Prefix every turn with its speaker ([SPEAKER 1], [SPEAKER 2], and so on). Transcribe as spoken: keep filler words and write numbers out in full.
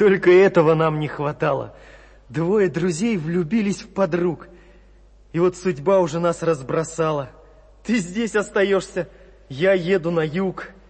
[SPEAKER 1] Только этого нам не хватало. Двое друзей влюбились в подруг. И вот судьба уже нас разбросала. Ты здесь остаешься, я еду на юг.